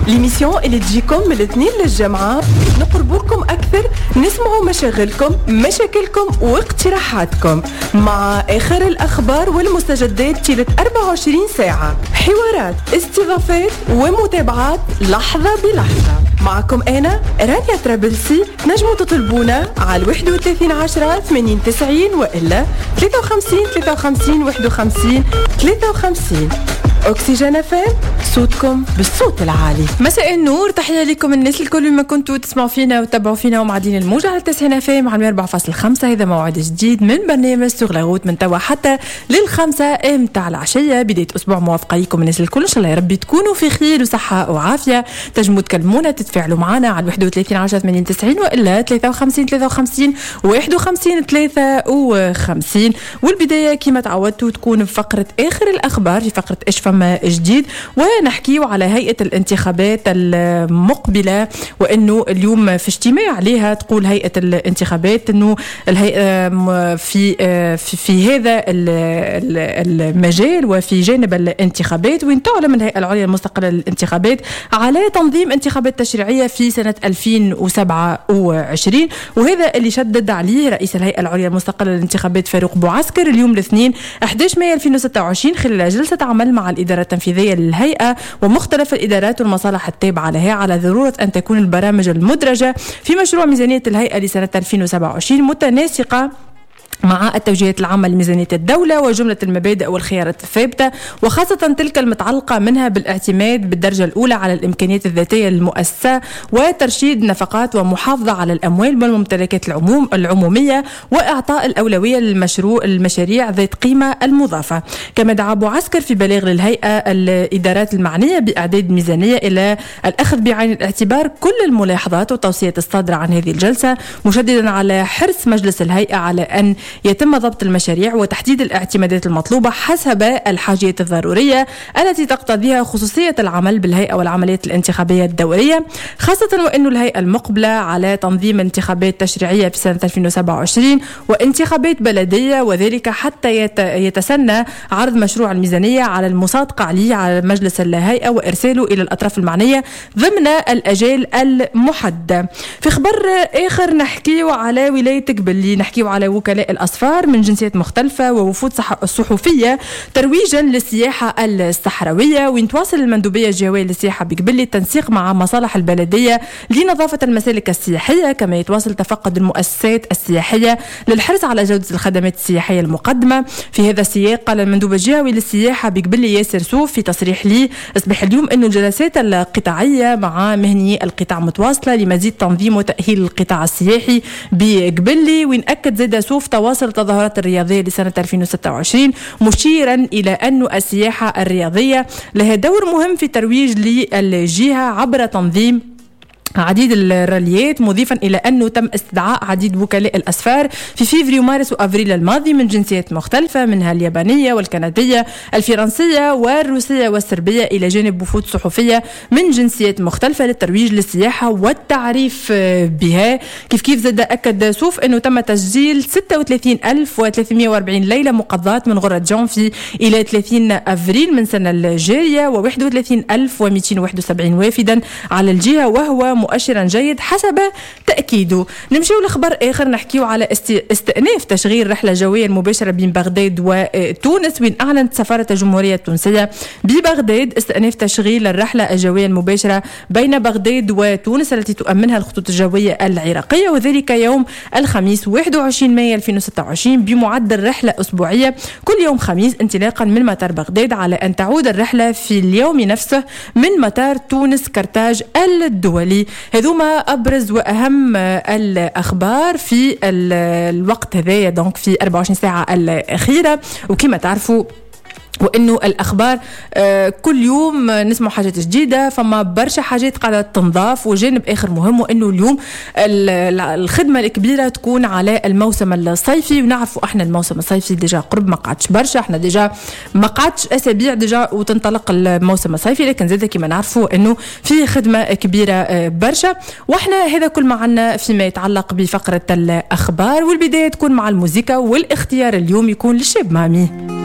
ليميسيون اللي تجيكم من الاثنين للجمعة، نقربوكم أكثر، نسمعوا مشاغلكم، مشاكلكم واقتراحاتكم مع آخر الأخبار والمستجدات طيلة 24 ساعة. حوارات، استضافات ومتابعات لحظة بلحظة. معكم أنا رانيا طرابلسي. نجموا تطلبونا على 31 10 80 90 وإلا 53 53 51 53. أكسجين FM، صوتكم بالصوت العالي. مساء النور، تحية لكم الناس الكل ما كنتوا تسمعوا فينا وتتابعوا فينا ومعدين الموجة على 90 FM على 4.5. هذا موعد جديد من برنامج سوغ لاغوت من توا حتى لل5 متاع العشية، بداية أسبوع موافقة لكم الناس الكل. إن شاء الله يا ربي تكونوا في خير وصحة وعافية. تجموا تكلمونا تتفاعلوا معنا على 31 10 80 90 وإلا 53 53 51 53. والبداية كما تعودتوا تكون في فقرة آخر الأخبار، في فقرة إيش فما جديد، ونحكيوا على هيئة الانتخابات المقبلة، وأنه اليوم في اجتماع عليها تقول هيئة الانتخابات أنه الهيئة في هذا المجال وفي جانب الانتخابات، وين تعلم الهيئة العليا المستقلة للانتخابات على تنظيم انتخابات تشريعية في سنة 2027. وهذا اللي شدد عليه رئيس الهيئة العليا المستقلة للانتخابات فاروق بوعسكر اليوم الاثنين 11 مايو 2026 خلال جلسة عمل مع الإدارة التنفيذية للهيئة ومختلف الإدارات والمصالح التابعة لها على ضرورة أن تكون البرامج المدرجة في مشروع ميزانية الهيئة لسنة 2027 متناسقة مع التوجيهات العامة لميزانية الدولة وجملة المبادئ والخيارات الثابتة، وخاصة تلك المتعلقة منها بالاعتماد بالدرجة الأولى على الإمكانيات الذاتية للمؤسسة وترشيد نفقات ومحافظة على الأموال والممتلكات العمومية وإعطاء الأولوية المشاريع ذات قيمة المضافة. كما دعا بوعسكر في بلاغ للهيئة الإدارات المعنية بإعداد ميزانية إلى الأخذ بعين الاعتبار كل الملاحظات والتوصيات الصادرة عن هذه الجلسة، مشددا على حرص مجلس الهيئة على أن يتم ضبط المشاريع وتحديد الاعتمادات المطلوبة حسب الحاجيات الضرورية التي تقتضيها خصوصية العمل بالهيئة والعمليات الانتخابية الدورية، خاصة وأن الهيئة المقبلة على تنظيم انتخابات تشريعية في سنة 2027 وانتخابات بلدية، وذلك حتى يتسنى عرض مشروع الميزانية على المصادقة عليه على مجلس الهيئة وإرساله إلى الأطراف المعنية ضمن الأجال المحددة. في خبر آخر نحكيو على ولاية قبلي، نحكيو على وكلاء الأصفار من جنسيات مختلفة ووفود صحفية ترويجا للسياحة الصحراوية، وين تواصل المندوبية الجهوية للسياحة بقبلي التنسيق مع مصالح البلدية لنظافة المسالك السياحية، كما يتواصل تفقد المؤسسات السياحية للحرص على جودة الخدمات السياحية المقدمة. في هذا السياق قال المندوب الجهوي للسياحة بقبلي ياسر سوف في تصريح لي أصبح اليوم أن الجلسات القطاعية مع مهني القطاع متواصلة لمزيد تنظيم وتأهيل القطاع السياحي بقبلي، وين أكد زيد سوف تواصل التظاهرات الرياضية لسنة 2026 مشيرا إلى أن السياحة الرياضية لها دور مهم في ترويج للجهة عبر تنظيم عديد الراليات، مضيفا إلى أنه تم استدعاء عديد وكلاء الأسفار في فيفري ومارس وأفريل الماضي من جنسيات مختلفة منها اليابانية والكندية الفرنسية والروسية والسربية، إلى جانب وفود صحفية من جنسيات مختلفة للترويج للسياحة والتعريف بها. كيف زاد أكد سوف أنه تم تسجيل 36340 ليلة مقضات من غرة جانفي إلى 30 أفريل من سنة الجارية، و31271 وافدا على الجهة، وهو مؤشرا جيد حسب تأكيده. نمشيو لخبر آخر نحكيو على استئناف تشغيل رحلة جوية مباشرة بين بغداد وتونس، وين أعلنت سفارة الجمهورية التونسية ببغداد استئناف تشغيل الرحلة الجوية المباشرة بين بغداد وتونس التي تؤمنها الخطوط الجوية العراقية، وذلك يوم الخميس 21 مايو 2026 بمعدل رحلة أسبوعية كل يوم خميس انطلاقا من مطار بغداد، على أن تعود الرحلة في اليوم نفسه من مطار تونس كرتاج الدولي. هذوما أبرز وأهم الأخبار في الوقت هذا، دونك في 24 ساعة الأخيرة. وكما تعرفوا وإنه الأخبار كل يوم نسمع حاجات جديدة، فما برشا حاجات قاعدة تنضاف. وجانب آخر مهم وإنه اليوم الخدمة الكبيرة تكون على الموسم الصيفي، ونعرفوا إحنا الموسم الصيفي ديجا قرب، ما قعدش برشا، إحنا ديجا ما قعدش أسابيع ديجا وتنطلق الموسم الصيفي، لكن زاد كما نعرفوا إنه في خدمة كبيرة برشا. وإحنا هذا كل ما عنا فيما يتعلق بفقرة الأخبار، والبداية تكون مع الموسيقى، والاختيار اليوم يكون للشاب مامي.